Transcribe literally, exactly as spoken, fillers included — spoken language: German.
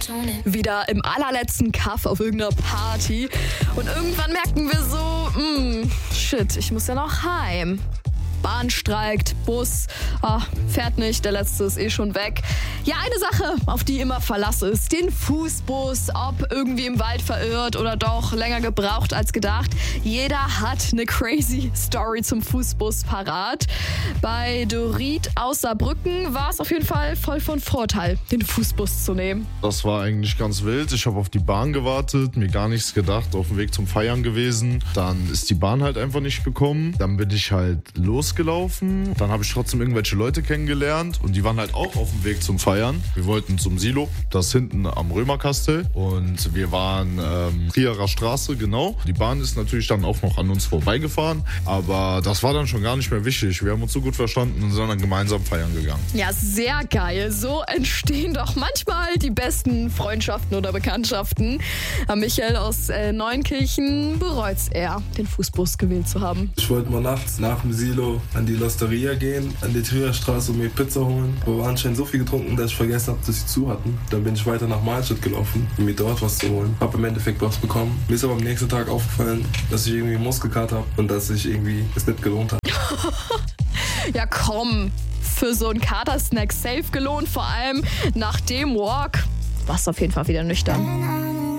Wieder im allerletzten Kaff auf irgendeiner Party. Und irgendwann merken wir so, mh, shit, ich muss ja noch heim. Bahn streikt, Bus oh, fährt nicht, der letzte ist eh schon weg. Ja, eine Sache, auf die immer Verlass ist, den Fußbus, ob irgendwie im Wald verirrt oder doch länger gebraucht als gedacht. Jeder hat eine crazy Story zum Fußbus parat. Bei Dorit aus Saarbrücken war es auf jeden Fall voll von Vorteil, den Fußbus zu nehmen. Das war eigentlich ganz wild. Ich habe auf die Bahn gewartet, mir gar nichts gedacht, auf dem Weg zum Feiern gewesen. Dann ist die Bahn halt einfach nicht gekommen. Dann bin ich halt losgelaufen. Dann habe ich trotzdem irgendwelche Leute kennengelernt und die waren halt auch auf dem Weg zum Feiern. Wir wollten zum Silo, das hinten am Römerkastell, und wir waren ähm, Trierer Straße, genau. Die Bahn ist natürlich dann auch noch an uns vorbeigefahren, aber das war dann schon gar nicht mehr wichtig. Wir haben uns so gut verstanden und sind dann gemeinsam feiern gegangen. Ja, sehr geil. So entstehen doch manchmal die besten Freundschaften oder Bekanntschaften. Michael aus äh, Neunkirchen bereut's eher, den Fußbus gewählt zu haben. Ich wollte mal nachts nach dem Silo an die Losteria gehen, an die Triererstraße und mir Pizza holen. Aber wir haben anscheinend so viel getrunken, dass ich vergessen habe, dass sie zu hatten. Dann bin ich weiter nach Mahlstadt gelaufen, um mir dort was zu holen. Hab im Endeffekt was bekommen. Mir ist aber am nächsten Tag aufgefallen, dass ich irgendwie Muskelkater habe und dass sich irgendwie es nicht gelohnt hat. Ja komm, für so einen Kater-Snack safe gelohnt, vor allem nach dem Walk. Warst auf jeden Fall wieder nüchtern.